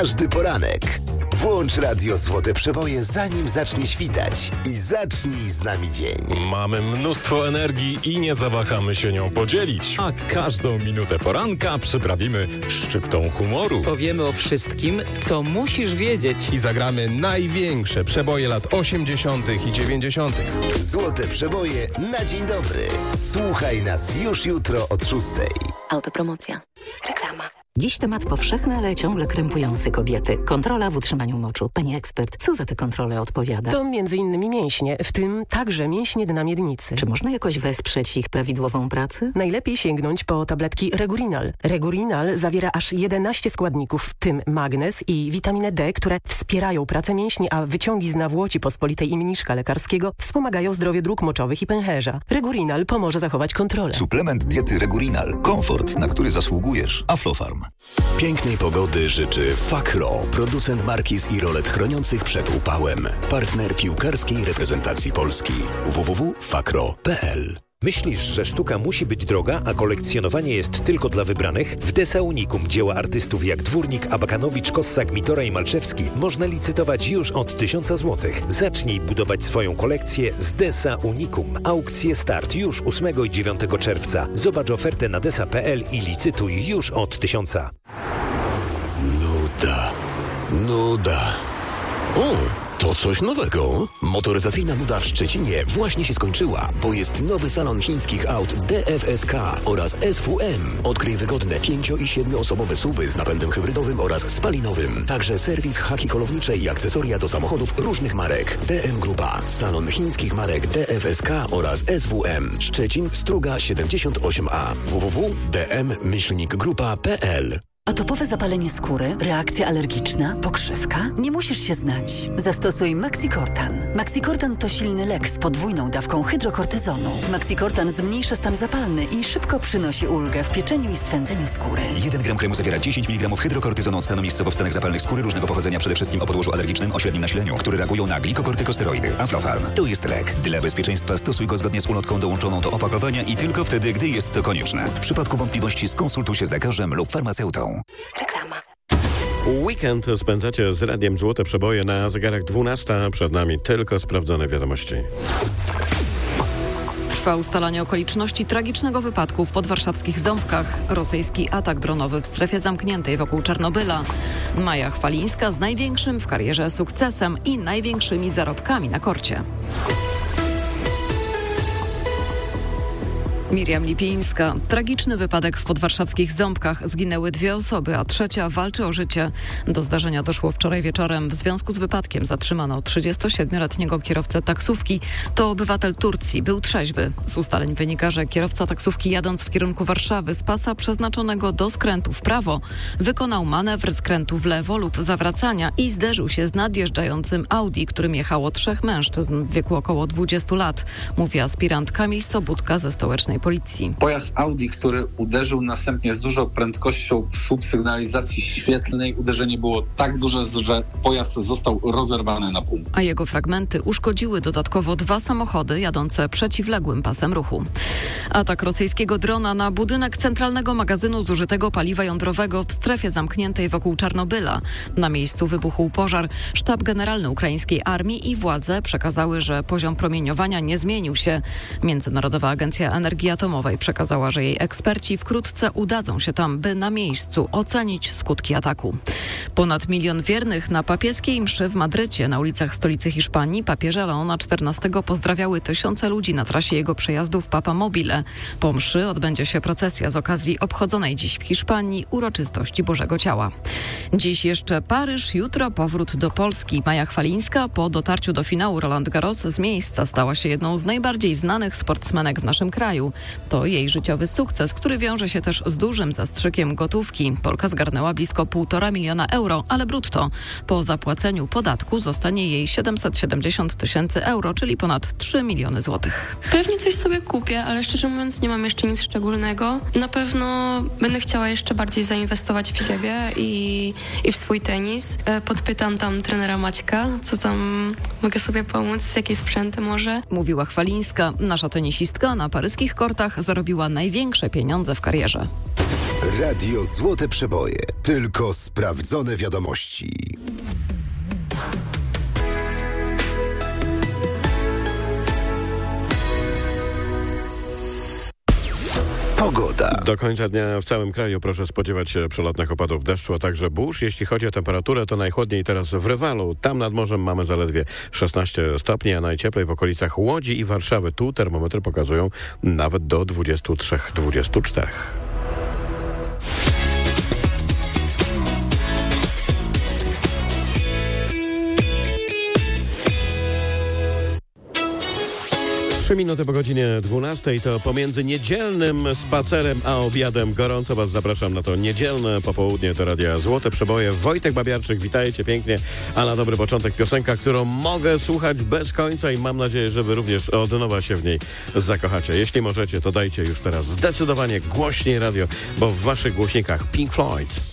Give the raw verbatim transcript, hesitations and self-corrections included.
każdy poranek. Włącz radio Złote Przeboje, zanim zacznie świtać i zacznij z nami dzień. Mamy mnóstwo energii i nie zawahamy się nią podzielić. A każdą minutę poranka przyprawimy szczyptą humoru. Powiemy o wszystkim, co musisz wiedzieć. I zagramy największe przeboje lat osiemdziesiątych i dziewięćdziesiątych. Złote Przeboje na dzień dobry. Słuchaj nas już jutro od szóstej. Autopromocja. Reklama. Dziś temat powszechny, ale ciągle krępujący kobiety. Kontrola w utrzymaniu moczu. Pani ekspert, co za tę kontrolę odpowiada? To między innymi mięśnie, w tym także mięśnie dna miednicy. Czy można jakoś wesprzeć ich prawidłową pracę? Najlepiej sięgnąć po tabletki Regurinal. Regurinal zawiera aż jedenaście składników, w tym magnez i witaminę D, które wspierają pracę mięśni, a wyciągi z nawłoci pospolitej i mniszka lekarskiego wspomagają zdrowie dróg moczowych i pęcherza. Regurinal pomoże zachować kontrolę. Suplement diety Regurinal. Komfort, na który zasługujesz. Aflofarm. Pięknej pogody życzy Fakro, producent markiz i rolet chroniących przed upałem. Partner piłkarskiej reprezentacji Polski. w w w kropka fakro kropka p l. Myślisz, że sztuka musi być droga, a kolekcjonowanie jest tylko dla wybranych? W Desa Unicum dzieła artystów jak Dwórnik, Abakanowicz, Kossak, Mitora i Malczewski można licytować już od tysiąca złotych. Zacznij budować swoją kolekcję z Desa Unicum. Aukcje start już ósmego i dziewiątego czerwca. Zobacz ofertę na desa kropka p l i licytuj już od tysiąca. Nuda. Nuda. O, to coś nowego. Motoryzacyjna nuda w Szczecinie właśnie się skończyła, bo jest nowy salon chińskich aut D F S K oraz S W M. Odkryj wygodne pięcio- i siedmioosobowe suwy z napędem hybrydowym oraz spalinowym. Także serwis, haki kolownicze i akcesoria do samochodów różnych marek. D M Grupa. Salon chińskich marek D F S K oraz S W M. Szczecin, Struga siedemdziesiąt osiem A. w w w kropka d m myślnik grupa kropka p l. Atopowe zapalenie skóry, reakcja alergiczna, pokrzywka? Nie musisz się znać. Zastosuj Maxicortan. Maxicortan to silny lek z podwójną dawką hydrokortyzonu. Maxicortan zmniejsza stan zapalny i szybko przynosi ulgę w pieczeniu i swędzeniu skóry. jeden gram kremu zawiera dziesięć miligramów hydrokortyzonu od stanu miejscowo w stanach zapalnych skóry różnego pochodzenia, przede wszystkim o podłożu alergicznym o średnim nasileniu, które reagują na glikokortykosteroidy. Aflofarm. To jest lek. Dla bezpieczeństwa stosuj go zgodnie z ulotką dołączoną do opakowania i tylko wtedy, gdy jest to konieczne. W przypadku wątpliwości skonsultuj się z lekarzem lub farmaceutą. Reklama. Weekend spędzacie z Radiem Złote Przeboje na zegarach dwunasta. Przed nami tylko sprawdzone wiadomości. Trwa ustalanie okoliczności tragicznego wypadku w podwarszawskich Ząbkach. Rosyjski atak dronowy w strefie zamkniętej wokół Czarnobyla. Maja Chwalińska z największym w karierze sukcesem i największymi zarobkami na korcie. Miriam Lipińska. Tragiczny wypadek w podwarszawskich Ząbkach. Zginęły dwie osoby, a trzecia walczy o życie. Do zdarzenia doszło wczoraj wieczorem. W związku z wypadkiem zatrzymano trzydziestosiedmioletniego kierowcę taksówki. To obywatel Turcji. Był trzeźwy. Z ustaleń wynika, że kierowca taksówki jadąc w kierunku Warszawy z pasa przeznaczonego do skrętu w prawo wykonał manewr skrętu w lewo lub zawracania i zderzył się z nadjeżdżającym Audi, którym jechało trzech mężczyzn w wieku około dwudziestu lat. Mówi aspirant Kamil Sobudka ze stołecznej policji. Pojazd Audi, który uderzył następnie z dużą prędkością w słup sygnalizacji świetlnej. Uderzenie było tak duże, że pojazd został rozerwany na pół. A jego fragmenty uszkodziły dodatkowo dwa samochody jadące przeciwległym pasem ruchu. Atak rosyjskiego drona na budynek centralnego magazynu zużytego paliwa jądrowego w strefie zamkniętej wokół Czarnobyla. Na miejscu wybuchł pożar. Sztab Generalny Ukraińskiej Armii i władze przekazały, że poziom promieniowania nie zmienił się. Międzynarodowa Agencja Energii Atomowej przekazała, że jej eksperci wkrótce udadzą się tam, by na miejscu ocenić skutki ataku. Ponad milion wiernych na papieskiej mszy w Madrycie, na ulicach stolicy Hiszpanii, papieża Leona czternastego pozdrawiały tysiące ludzi na trasie jego przejazdu w Papa Mobile. Po mszy odbędzie się procesja z okazji obchodzonej dziś w Hiszpanii uroczystości Bożego Ciała. Dziś jeszcze Paryż, jutro powrót do Polski. Maja Chwalińska po dotarciu do finału Roland Garros z miejsca stała się jedną z najbardziej znanych sportsmenek w naszym kraju. To jej życiowy sukces, który wiąże się też z dużym zastrzykiem gotówki. Polka zgarnęła blisko półtora miliona euro, ale brutto. Po zapłaceniu podatku zostanie jej siedemset siedemdziesiąt tysięcy euro, czyli ponad trzy miliony złotych. Pewnie coś sobie kupię, ale szczerze mówiąc nie mam jeszcze nic szczególnego. Na pewno będę chciała jeszcze bardziej zainwestować w siebie i, i w swój tenis. Podpytam tam trenera Maćka, co tam mogę sobie pomóc, jakie sprzęty może. Mówiła Chwalińska. Nasza tenisistka na paryskich kortach zarobiła największe pieniądze w karierze. Radio Złote Przeboje. Tylko sprawdzone wiadomości. Pogoda. Do końca dnia w całym kraju proszę spodziewać się przelotnych opadów deszczu, a także burz. Jeśli chodzi o temperaturę, to najchłodniej teraz w Rywalu. Tam nad morzem mamy zaledwie szesnaście stopni, a najcieplej w okolicach Łodzi i Warszawy. Tu termometry pokazują nawet do dwudziestu trzech dwudziestu czterech. Trzy minuty po godzinie dwunastej to pomiędzy niedzielnym spacerem a obiadem. Gorąco Was zapraszam na to niedzielne popołudnie do Radia Złote Przeboje. Wojtek Babiarczyk, witajcie pięknie, a na dobry początek piosenka, którą mogę słuchać bez końca i mam nadzieję, że Wy również od nowa się w niej zakochacie. Jeśli możecie, to dajcie już teraz zdecydowanie głośniej radio, bo w Waszych głośnikach Pink Floyd.